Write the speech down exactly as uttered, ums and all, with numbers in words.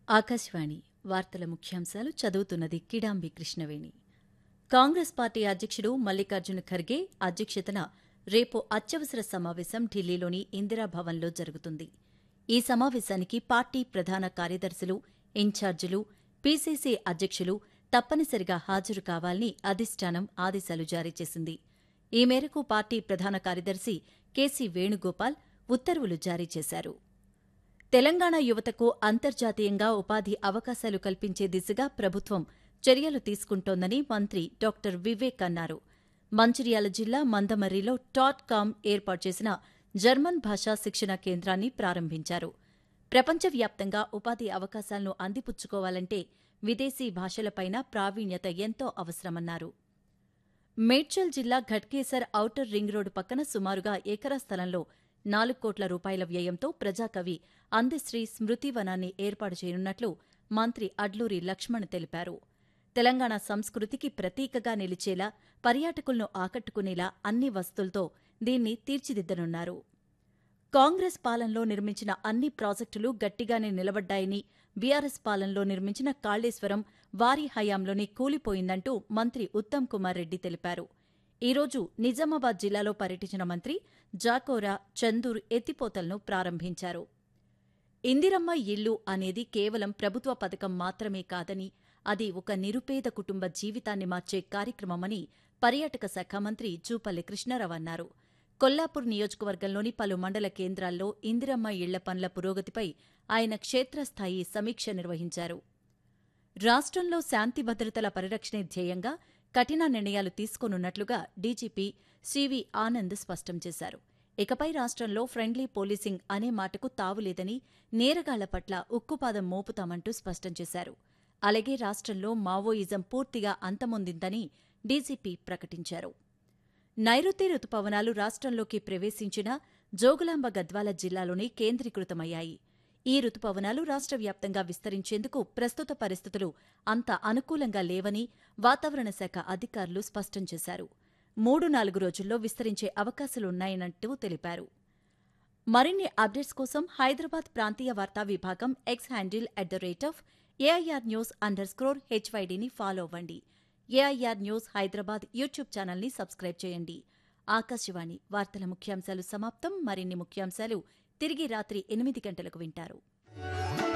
ఆకాశవాణి వార్తల ముఖ్యాంశాలు చదువుతున్నది కిడాంబి కృష్ణవేణి. కాంగ్రెస్ పార్టీ అధ్యక్షుడు మల్లికార్జున ఖర్గే అధ్యక్షతన రేపు అత్యవసర సమావేశం ఢిల్లీలోని ఇందిరాభవన్లో జరుగుతుంది. ఈ సమావేశానికి పార్టీ ప్రధాన కార్యదర్శులు, ఇన్ఛార్జీలు, పీసీసీ అధ్యక్షులు తప్పనిసరిగా హాజరు కావాలని అధిష్టానం ఆదేశాలు జారీ చేసింది. ఈ మేరకు పార్టీ ప్రధాన కార్యదర్శి కేసీ వేణుగోపాల్ ఉత్తర్వులు జారీ చేశారు. తెలంగాణ యువతకు అంతర్జాతీయంగా ఉపాధి అవకాశాలు కల్పించే దిశగా ప్రభుత్వం చర్యలు తీసుకుంటోందని మంత్రి డాక్టర్ వివేక్ అన్నారు. మంచిర్యాల జిల్లా మందమర్రిలో టాట్ కామ్ ఏర్పాటు చేసిన జర్మన్ భాషా శిక్షణ కేంద్రాన్ని ప్రారంభించారు. ప్రపంచవ్యాప్తంగా ఉపాధి అవకాశాలను అందిపుచ్చుకోవాలంటే విదేశీ భాషలపైన ప్రావీణ్యత ఎంతో అవసరమన్నారు. మేడ్చల్ జిల్లా ఘట్కేసర్ ఔటర్ రింగ్ రోడ్డు పక్కన సుమారుగా ఎకరా స్థలంలో నాలుగు కోట్ల రూపాయల వ్యయంతో ప్రజాకవి అందశ్రీ స్మృతివనాన్ని ఏర్పాటు చేయనున్నట్లు మంత్రి అడ్లూరి లక్ష్మణ్ తెలిపారు. తెలంగాణ సంస్కృతికి ప్రతీకగా నిలిచేలా, పర్యాటకులను ఆకట్టుకునేలా అన్ని వసతులతో దీన్ని తీర్చిదిద్దనున్నారు. కాంగ్రెస్ పాలనలో నిర్మించిన అన్ని ప్రాజెక్టులు గట్టిగానే నిలబడ్డాయని, బీఆర్ఎస్ పాలనలో నిర్మించిన కాళేశ్వరం వారి హయాంలోనే కూలిపోయిందంటూ మంత్రి ఉత్తమ్ కుమార్ రెడ్డి తెలిపారు. ఈ రోజు నిజామాబాద్ జిల్లాలో పర్యటించిన మంత్రి జాకోరా, చందూర్ ఎత్తిపోతలను ప్రారంభించారు. ఇందిరమ్మ ఇల్లు అనేది కేవలం ప్రభుత్వ పథకం మాత్రమే కాదని, అది ఒక నిరుపేద కుటుంబ జీవితాన్ని మార్చే కార్యక్రమమని పర్యాటక శాఖ మంత్రి జూపల్లి కృష్ణారావు అన్నారు. కొల్లాపూర్ నియోజకవర్గంలోని పలు మండల కేంద్రాల్లో ఇందిరమ్మ ఇళ్ల పనుల పురోగతిపై ఆయన క్షేత్రస్థాయి సమీక్ష నిర్వహించారు. రాష్ట్రంలో శాంతి భద్రతల పరిరక్షణే ధ్యేయంగా కఠిన నిర్ణయాలు తీసుకోనున్నట్లుగా డీజీపీ సివి ఆనంద్ స్పష్టం చేశారు. ఇకపై రాష్ట్రంలో ఫ్రెండ్లీ పోలీసింగ్ అనే మాటకు తావులేదని, నేరగాళ్ల పట్ల ఉక్కుపాదం మోపుతామంటూ స్పష్టం చేశారు. అలాగే రాష్ట్రంలో మావోయిజం పూర్తిగా అంతమొందిందని డీజీపీ ప్రకటించారు. నైరుతి రుతుపవనాలు రాష్ట్రంలోకి ప్రవేశించిన జోగులాంబ గద్వాల జిల్లాలోనే కేంద్రీకృతమయ్యాయి. ఈ రుతుపవనాలు రాష్ట్ర వ్యాప్తంగా విస్తరించేందుకు ప్రస్తుత పరిస్థితులు అంత అనుకూలంగా లేవని వాతావరణ శాఖ అధికారులు స్పష్టం చేశారు. మూడు నాలుగు రోజుల్లో విస్తరించే అవకాశాలున్నాయన్నట్టు తెలిపారు. మరిన్ని అప్డేట్స్ కోసం హైదరాబాద్ ప్రాంతీయ వార్తా విభాగం X handle at the rate of AIR news under స్క్రోర్ హెచ్వైడీని follow అవ్వండి. ఏఐఆర్ న్యూస్ హైదరాబాద్ యూట్యూబ్ ఛానల్ని సబ్స్క్రైబ్ చేయండి. ఆకాశవాణి వార్తల ముఖ్యాంశాలు సమాప్తం. మరిన్ని ముఖ్యాంశాలు తిరిగి రాత్రి ఎనిమిది గంటలకు వింటారు.